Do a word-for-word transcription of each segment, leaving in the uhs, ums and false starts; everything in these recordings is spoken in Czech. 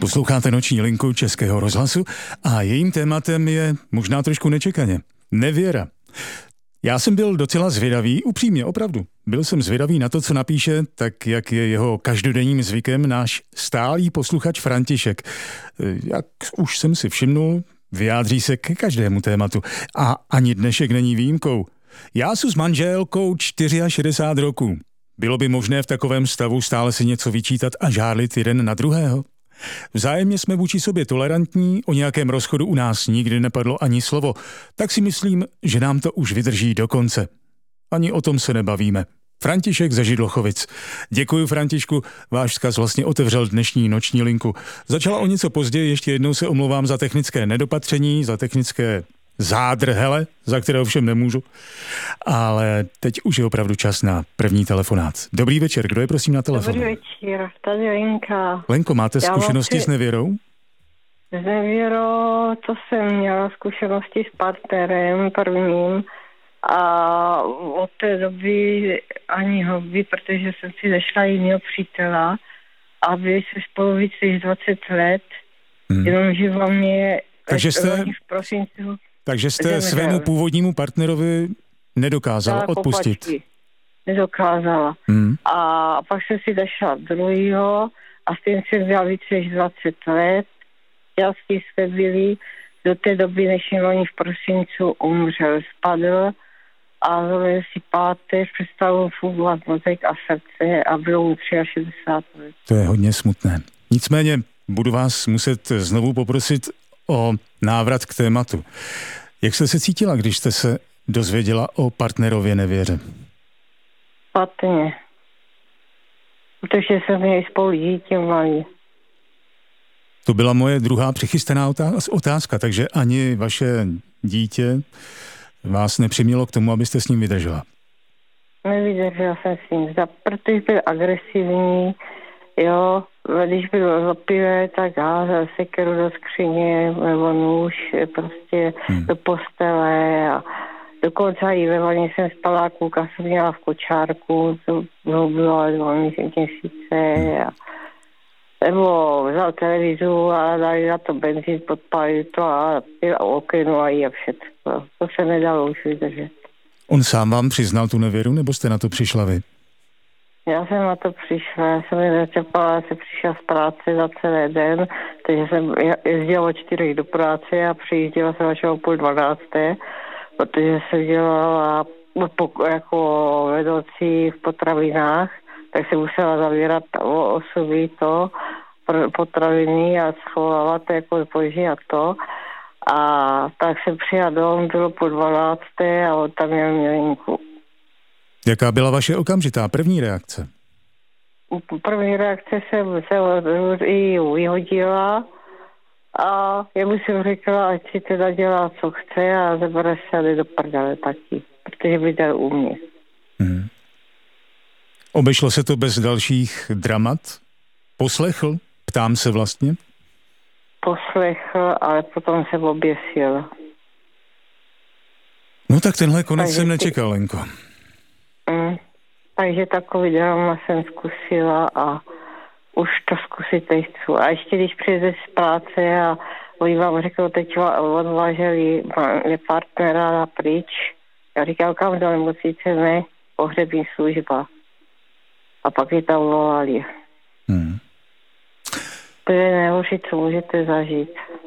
Posloucháte noční linku Českého rozhlasu a jejím tématem je možná trošku nečekaně nevěra. Já jsem byl docela zvědavý, upřímně, opravdu. Byl jsem zvědavý na to, co napíše, tak jak je jeho každodenním zvykem náš stálý posluchač František. Jak už jsem si všimnul, vyjádří se ke každému tématu. A ani dnešek není výjimkou. Já jsem s manželkou šedesát čtyři roků. Bylo by možné v takovém stavu stále si něco vyčítat a žárlit jeden na druhého? Vzájemně jsme vůči sobě tolerantní, o nějakém rozchodu u nás nikdy nepadlo ani slovo, tak si myslím, že nám to už vydrží do konce. Ani o tom se nebavíme. František ze Židlochovic. Děkuji, Františku, váš vzkaz vlastně otevřel dnešní noční linku. Začala o něco později, ještě jednou se omlouvám za technické nedopatření, za technické zádrhele, za které ovšem nemůžu. Ale teď už je opravdu čas na první telefonát. Dobrý večer, kdo je prosím na telefonu? Dobrý večer, tady Lenka. Lenko, máte Já zkušenosti při... s nevěrou? S nevěrou, to jsem měla zkušenosti s partnerem prvním a od té doby ani hobby, protože jsem si zašla jiného přítela a byli jsme spolu víc než dvacet let, hmm. jenomže vám mě Takže jste... v prosincu Takže jste svému původnímu partnerovi nedokázala odpustit. Popačky. Nedokázala. Hmm. A pak jsem si došla druhýho a s tím jsem byla více než dvacet let. Jasně jsme byli do té doby, než loni v prosincu umřel, spadl a zvolil si páteř, přestalo fungovat mozek a srdce a bylo mu šedesát tři let. To je hodně smutné. Nicméně budu vás muset znovu poprosit o návrat k tématu. Jak jste se cítila, když jste se dozvěděla o partnerově nevěře? Špatně. Protože jsem měl spolu dítě malý. To byla moje druhá přichystaná otázka, takže ani vaše dítě vás nepřimělo k tomu, abyste s ním vydržela. Nevydržela jsem s ním, protože byl agresivní, jo, když byl zapivé, tak házel sekeru do skříně nebo nůž prostě hmm. do postele a dokonce i ve vaně jsem spala, kůlka jsem měla v kočárku, to bylo dva měsíce a nebo vzal televizu a dali na to benzín, podpalili to a pil okenu a i a všechno. To se nedalo už vydržet. On sám vám přiznal tu nevěru, nebo jste na to přišla vy? Já jsem na to přišla, já jsem nezačapala, jsem přišla z práce za celý den, takže jsem jezdila od čtyřech do práce a přijížděla jsem až o půl dvanácté, protože jsem dělala jako vedoucí v potravinách, tak jsem musela zavírat o osoby to, potraviny a schovávat jako zboží a to. A tak jsem přijela domů, bylo po dvanácté a on tam měl milinku. Jaká byla vaše okamžitá první reakce? První reakce jsem se i vyhodila a já mu jsem řekla, ať si teda dělá, co chce a zabere se do prdele taky, protože bydel u mě. Hmm. Obešlo se to bez dalších dramat? Poslechl? Ptám se vlastně. Poslechl, ale potom se oběsil. No tak tenhle konec takže jsem nečekal, Lenko. Mm, takže takový drama jsem zkusila a už to zkusit nechci. A ještě když přijde z práce a oni vám řekl, teď odváželi partnera na pryč. Já říkal, kam do nemocnice, ne, pohřební služba. A pak je tam volali. Hmm. To je nejhorší, co můžete zažít.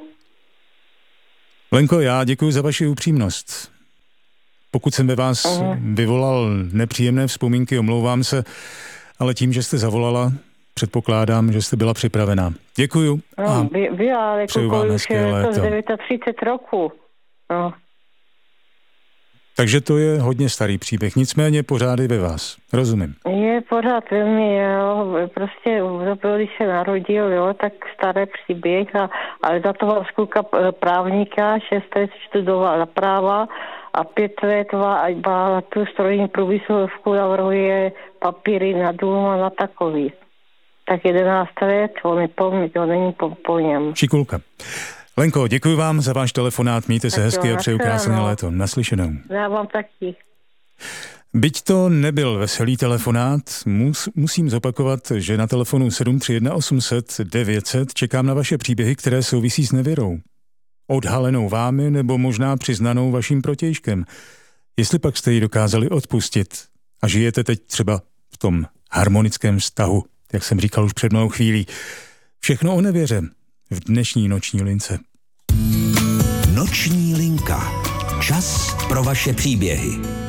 Lenko, já děkuji za vaši upřímnost. Pokud jsem ve vás uh-huh. vyvolal nepříjemné vzpomínky, omlouvám se, ale tím, že jste zavolala, předpokládám, že jste byla připravená. Děkuju. No, by, byla, ale přeju vám hezké léto. To třicet roků. No. Takže to je hodně starý příběh, nicméně pořád je ve vás. Rozumím. Je pořád ve mně, jo. Prostě když se narodil, jo, tak starý příběh, a, ale za to mám zkouka právníka, šest let studovala práva a pět let má tu strojní průmyslovku, navrhuje papíry na dům a na takový. Tak jedenáct let, on je po, to není po, po něm. Šikulka. Lenko, děkuji vám za váš telefonát, mějte se hezky a přeju krásné léto. Naslyšenou. Já vám taky. Byť to nebyl veselý telefonát, mus, musím zopakovat, že na telefonu sedm tři jedna osm set devět set čekám na vaše příběhy, které souvisí s nevěrou. Odhalenou vámi nebo možná přiznanou vaším protějškem. Jestli pak jste ji dokázali odpustit a žijete teď třeba v tom harmonickém vztahu, jak jsem říkal už před malou chvílí. Všechno o nevěře v dnešní noční lince. Noční linka. Čas pro vaše příběhy.